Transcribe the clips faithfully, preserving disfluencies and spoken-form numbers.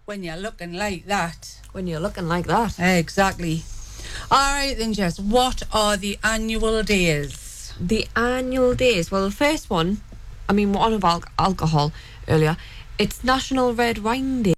When you're looking like that. When you're looking like that. Exactly. All right then, Jess. What are the annual days? The annual days. Well, the first one, I mean, we're on about alcohol earlier. It's National Red Wine Day.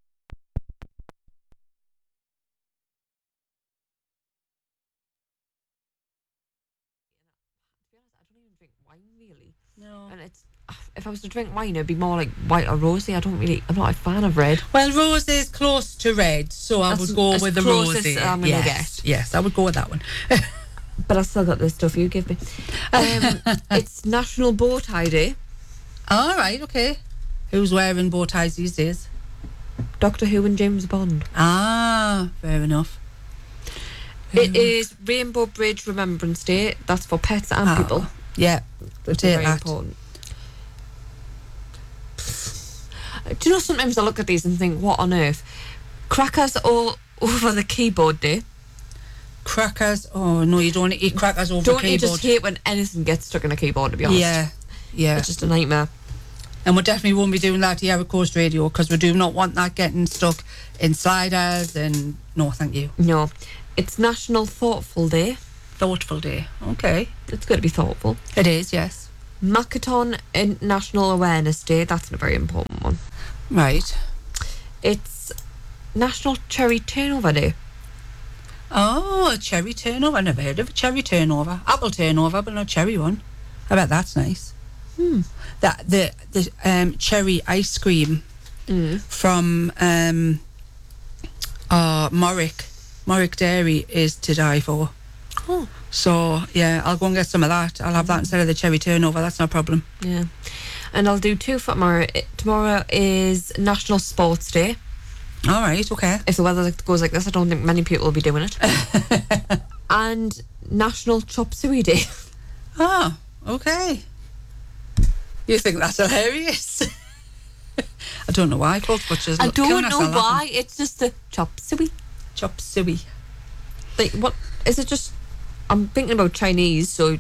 To be honest, I don't even drink wine really. No. And it's, if I was to drink wine, it'd be more like white or rosé. I don't really, I'm not a fan of red. Well, rosé is close to red, so I That's would go as with the close rosé. as I'm gonna yes, get. yes, I would go with that one. But I still got the stuff you give me. Um, it's National Bow Tie Day. All right, okay. Who's wearing bow ties these days? Doctor Who and James Bond. Ah, fair enough. It is Rainbow Bridge Remembrance Day. That's for pets and Oh, people. Yeah, That's take very that. important. Do you know, sometimes I look at these and think, what on earth? Crackers all over the keyboard day. Crackers. Oh no, you don't want to eat crackers over Don't the you keyboard. just hate when anything gets stuck in a keyboard, to be honest? Yeah, yeah. It's just a nightmare. And we definitely won't be doing that here at Coast Radio because we do not want that getting stuck in sliders and no, thank you. No. It's National Thoughtful Day. Thoughtful day. Okay. It's good to be thoughtful. It is, yes. Makaton National Awareness Day. That's a very important one. Right. It's National Cherry Turnover Day. Oh, a cherry turnover. I never heard of a cherry turnover. Apple turnover, but no cherry one. I bet that's nice. Hmm. That the the um, cherry ice cream Mm. from um, uh, Morrick, Morrick Dairy is to die for. Oh. So yeah, I'll go and get some of that. I'll have that instead of the cherry turnover. That's no problem. Yeah. And I'll do two for tomorrow. It- Tomorrow is National Sports Day. All right, okay. If the weather goes like this, I don't think many people will be doing it. And National Chop Suey Day. Oh, okay. You think that's hilarious? I don't know why, folks, but just I look, killing don't us know on why. laughing. It's just the chop suey. Chop suey. Like, what is it? Just I'm thinking about Chinese, so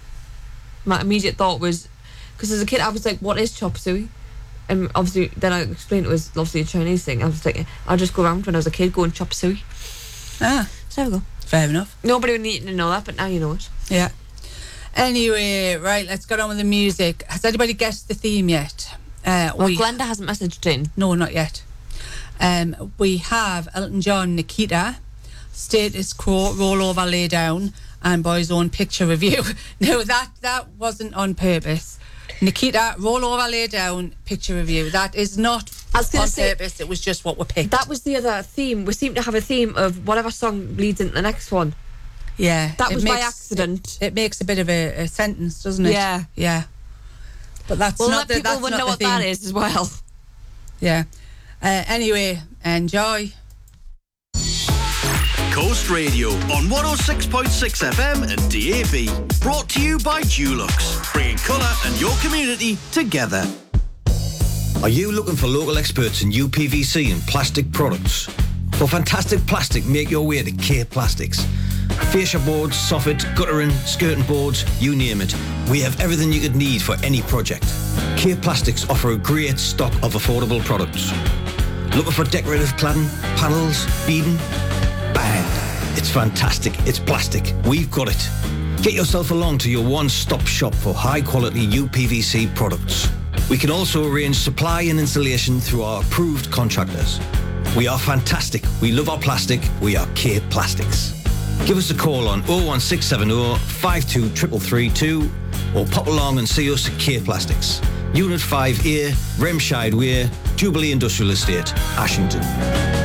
my immediate thought was, because as a kid I was like, what is chop suey? And obviously then I explained it was obviously a Chinese thing. I was thinking I'll just go around when I was a kid going chop suey. Ah, So there we go. fair enough. Nobody would need to know that, but now you know it. Yeah. Anyway, right, let's get on with the music. Has anybody guessed the theme yet? Uh, Well, we Glenda hasn't messaged in. No, not yet. Um, we have Elton John, Nikita, Status Quo, Roll Over, Lay Down, and Boy's Own Picture Review. No, that that wasn't on purpose. Nikita, Roll Over, Lay Down, Picture Review. That is not I was gonna on say- purpose. It was just what we picked. That was the other theme. We seem to have a theme of whatever song leads into the next one. yeah. That it was by makes- accident. It, it makes a bit of a, a sentence, doesn't it? Yeah. Yeah. But that's Well, not let the, people that's would not know the what that theme. is as well. Yeah. Uh, anyway, enjoy. Coast Radio on one oh six point six F M and D A B. Brought to you by Dulux, bringing colour and your community together. Are you looking for local experts in U P V C and plastic products? For fantastic plastic, make your way to K Plastics. Fascia boards, soffits, guttering, skirting boards, you name it. We have everything you could need for any project. K Plastics offer a great stock of affordable products. Looking for decorative cladding, panels, beading? Bang! It's fantastic. It's plastic. We've got it. Get yourself along to your one-stop shop for high-quality U P V C products. We can also arrange supply and installation through our approved contractors. We are fantastic. We love our plastic. We are K Plastics. Give us a call on oh one six seven oh, five two three three three two or pop along and see us at K Plastics. Unit five A, Remscheid Way, Jubilee Industrial Estate, Ashington.